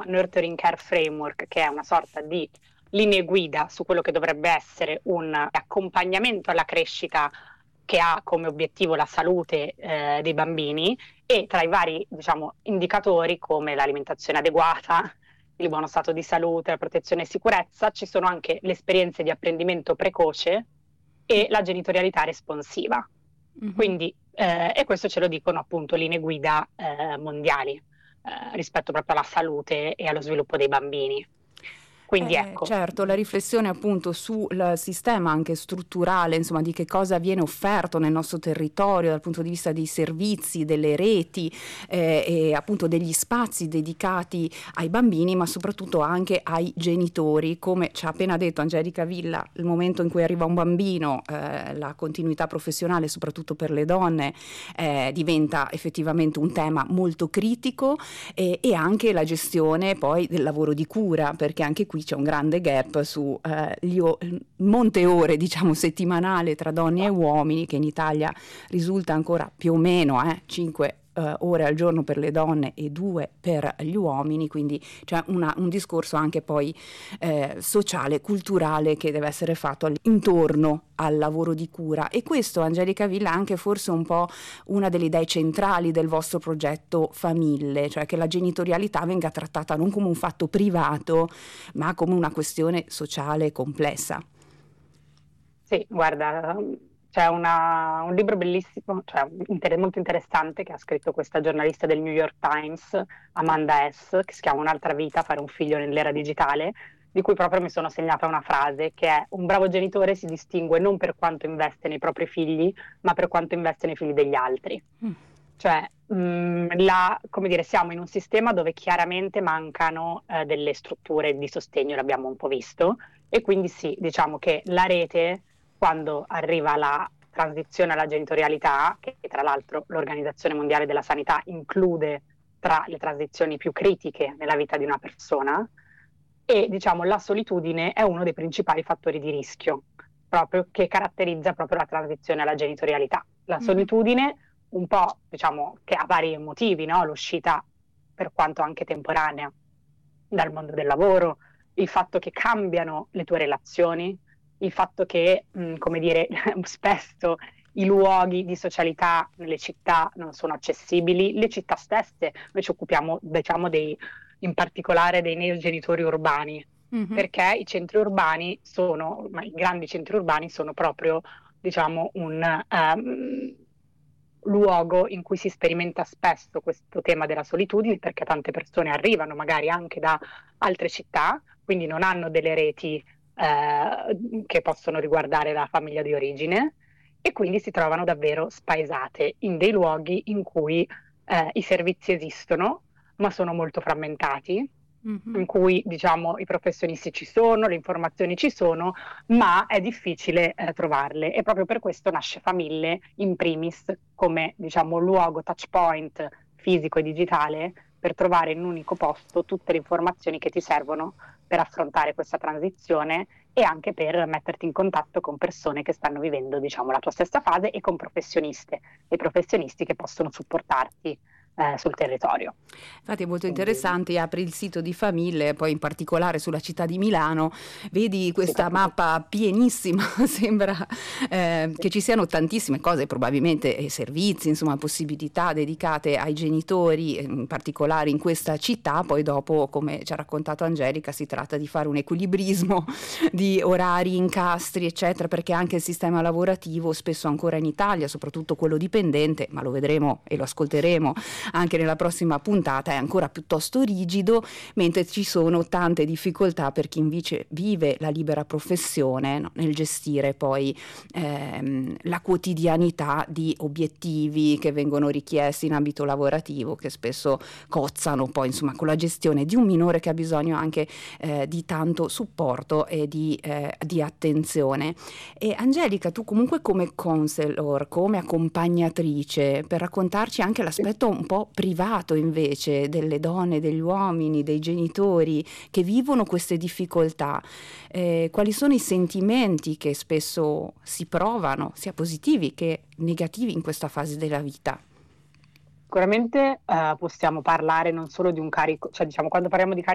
Nurturing Care Framework, che è una sorta di linee guida su quello che dovrebbe essere un accompagnamento alla crescita che ha come obiettivo la salute dei bambini, e tra i vari, diciamo, indicatori come l'alimentazione adeguata, il buono stato di salute, la protezione e sicurezza, ci sono anche le esperienze di apprendimento precoce e la genitorialità responsiva. Quindi, e questo ce lo dicono appunto linee guida mondiali rispetto proprio alla salute e allo sviluppo dei bambini. Quindi ecco. Certo, la riflessione appunto sul sistema anche strutturale, insomma, di che cosa viene offerto nel nostro territorio dal punto di vista dei servizi, delle reti e appunto degli spazi dedicati ai bambini, ma soprattutto anche ai genitori. Come ci ha appena detto Angelica Villa, il momento in cui arriva un bambino, la continuità professionale, soprattutto per le donne, diventa effettivamente un tema molto critico, e anche la gestione poi del lavoro di cura, perché anche qui c'è un grande gap su monte ore, diciamo, settimanale tra donne e uomini, che in Italia risulta ancora più o meno 5 ore al giorno per le donne e 2 per gli uomini, quindi c'è un discorso anche poi sociale, culturale, che deve essere fatto intorno al lavoro di cura. E questo, Angelica Villa, è anche forse un po' una delle idee centrali del vostro progetto Famille, cioè che la genitorialità venga trattata non come un fatto privato, ma come una questione sociale complessa. Sì, guarda, c'è un libro bellissimo, cioè molto interessante, che ha scritto questa giornalista del New York Times, Amanda S., che si chiama Un'altra vita, fare un figlio nell'era digitale, di cui proprio mi sono segnata una frase, che è: un bravo genitore si distingue non per quanto investe nei propri figli, ma per quanto investe nei figli degli altri. Cioè, come dire, siamo in un sistema dove chiaramente mancano delle strutture di sostegno, l'abbiamo un po' visto, e quindi sì, diciamo che la rete, quando arriva la transizione alla genitorialità, che tra l'altro l'Organizzazione Mondiale della Sanità include tra le transizioni più critiche nella vita di una persona, e diciamo la solitudine è uno dei principali fattori di rischio, proprio che caratterizza proprio la transizione alla genitorialità. La solitudine, un po', diciamo, che ha vari motivi, no? L'uscita, per quanto anche temporanea, dal mondo del lavoro, il fatto che cambiano le tue relazioni, il fatto che, come dire, spesso i luoghi di socialità nelle città non sono accessibili, le città stesse. Noi ci occupiamo, diciamo, in particolare dei neogenitori urbani, perché i centri urbani i grandi centri urbani sono proprio, diciamo, un luogo in cui si sperimenta spesso questo tema della solitudine, perché tante persone arrivano magari anche da altre città, quindi non hanno delle reti che possono riguardare la famiglia di origine, e quindi si trovano davvero spaesate in dei luoghi in cui i servizi esistono, ma sono molto frammentati, in cui, diciamo, i professionisti ci sono, le informazioni ci sono, ma è difficile trovarle, e proprio per questo nasce Famille in primis come, diciamo, luogo touch point fisico e digitale per trovare in un unico posto tutte le informazioni che ti servono per affrontare questa transizione, e anche per metterti in contatto con persone che stanno vivendo, diciamo, la tua stessa fase, e con professioniste e professionisti che possono supportarti sul territorio. Infatti è molto interessante, apri il sito di Famille, poi in particolare sulla città di Milano, vedi questa mappa pienissima, sembra che ci siano tantissime cose, probabilmente servizi, insomma possibilità dedicate ai genitori, in particolare in questa città. Poi dopo, come ci ha raccontato Angelica, si tratta di fare un equilibrismo di orari, incastri, eccetera, perché anche il sistema lavorativo spesso ancora in Italia, soprattutto quello dipendente, ma lo vedremo e lo ascolteremo anche nella prossima puntata, è ancora piuttosto rigido, mentre ci sono tante difficoltà per chi invece vive la libera professione, no, nel gestire poi la quotidianità di obiettivi che vengono richiesti in ambito lavorativo, che spesso cozzano poi, insomma, con la gestione di un minore che ha bisogno anche di tanto supporto e di attenzione. E Angelica, tu comunque come counselor, come accompagnatrice, per raccontarci anche l'aspetto un po' privato invece delle donne, degli uomini, dei genitori che vivono queste difficoltà, quali sono i sentimenti che spesso si provano, sia positivi che negativi, in questa fase della vita? Sicuramente possiamo parlare non solo di un carico, cioè, diciamo, quando parliamo di